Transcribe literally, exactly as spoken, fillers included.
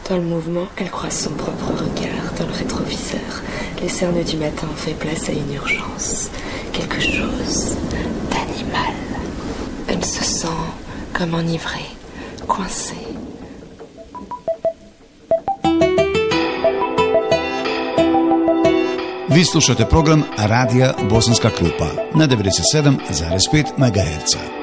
Dans le mouvement, elle croise son propre regard dans le rétroviseur. Les cernes du matin ont fait place à une urgence. Quelque chose d'animal. Elle se sent comme enivrée, coincée. Vi slušate program Radija Bosanska Krupa na devedeset sedam zarez pet megaherca.